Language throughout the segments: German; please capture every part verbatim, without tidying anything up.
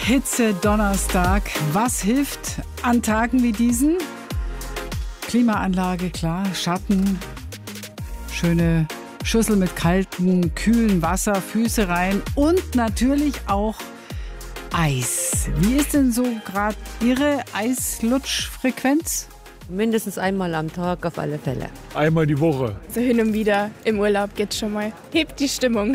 Hitze-Donnerstag. Was hilft an Tagen wie diesen? Klimaanlage, klar, Schatten, schöne Schüssel mit kaltem, kühlen Wasser, Füße rein und natürlich auch Eis. Wie ist denn so gerade Ihre Eislutschfrequenz? Mindestens einmal am Tag auf alle Fälle. Einmal die Woche. So hin und wieder im Urlaub geht's schon mal. Hebt die Stimmung.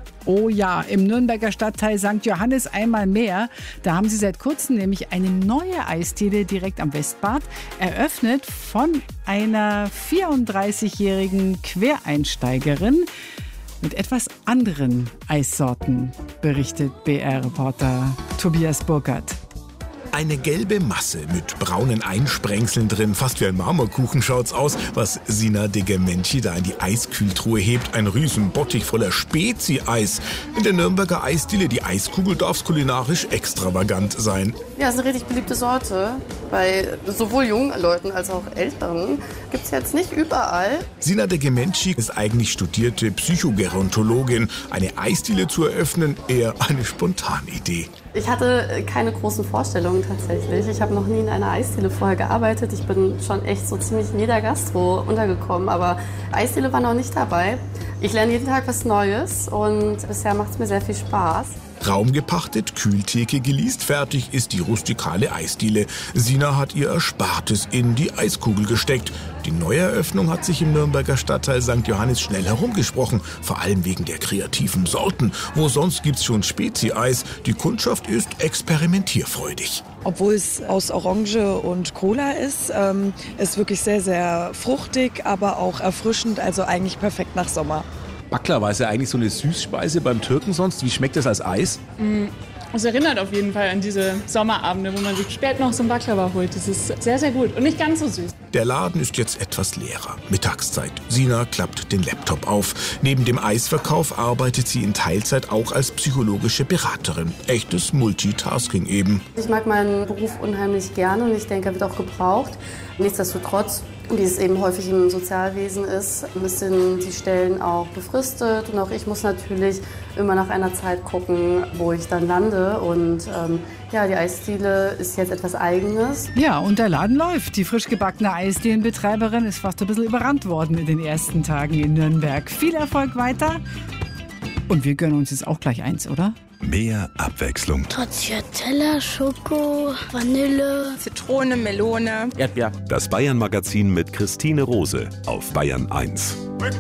Oh ja, im Nürnberger Stadtteil Sankt Johannes einmal mehr. Da haben sie seit kurzem nämlich eine neue Eisdiele direkt am Westbad eröffnet von einer vierunddreißigjährigen Quereinsteigerin mit etwas anderen Eissorten, berichtet B R-Reporter Tobias Burkhardt. Eine gelbe Masse mit braunen Einsprengseln drin, fast wie ein Marmorkuchen schaut's aus, was Sina de Gemmenci da in die Eiskühltruhe hebt. Ein Riesenbottich voller Spezi-Eis. In der Nürnberger Eisdiele, die Eiskugel, darf's kulinarisch extravagant sein. Ja, es ist eine richtig beliebte Sorte. Bei sowohl jungen Leuten als auch Älteren gibt's jetzt nicht überall. Sina de Gemmenci ist eigentlich studierte Psychogerontologin. Eine Eisdiele zu eröffnen, eher eine spontane Idee. Ich hatte keine großen Vorstellungen tatsächlich. Ich habe noch nie in einer Eisdiele vorher gearbeitet. Ich bin schon echt so ziemlich in jeder Gastro untergekommen, aber Eisdiele war noch nicht dabei. Ich lerne jeden Tag was Neues und bisher macht es mir sehr viel Spaß. Raum gepachtet, Kühltheke geleast, fertig ist die rustikale Eisdiele. Sina hat ihr Erspartes in die Eiskugel gesteckt. Die Neueröffnung hat sich im Nürnberger Stadtteil Sankt Johannes schnell herumgesprochen, vor allem wegen der kreativen Sorten. Wo sonst gibt's schon Spezi-Eis. Die Kundschaft ist experimentierfreudig. Obwohl es aus Orange und Cola ist, ähm, ist wirklich sehr, sehr fruchtig, aber auch erfrischend, also eigentlich perfekt nach Sommer. Baklava ist ja eigentlich so eine Süßspeise beim Türken sonst. Wie schmeckt das als Eis? Es erinnert auf jeden Fall an diese Sommerabende, wo man sich spät noch so ein Baklava holt. Das ist sehr, sehr gut und nicht ganz so süß. Der Laden ist jetzt etwas leerer. Mittagszeit. Sina klappt den Laptop auf. Neben dem Eisverkauf arbeitet sie in Teilzeit auch als psychologische Beraterin. Echtes Multitasking eben. Ich mag meinen Beruf unheimlich gerne und ich denke, er wird auch gebraucht. Nichtsdestotrotz, wie es eben häufig im Sozialwesen ist, sind die Stellen auch befristet. Und auch ich muss natürlich immer nach einer Zeit gucken, wo ich dann lande. Und ähm, ja, die Eisdiele ist jetzt etwas Eigenes. Ja, und der Laden läuft. Die frisch gebackene Eisdielenbetreiberin ist fast ein bisschen überrannt worden in den ersten Tagen in Nürnberg. Viel Erfolg weiter. Und wir gönnen uns jetzt auch gleich eins, oder? Mehr Abwechslung. Stracciatella, Schoko, Vanille, Zitrone, Melone, Erdbeer. Das Bayern-Magazin mit Christine Rose auf Bayern eins.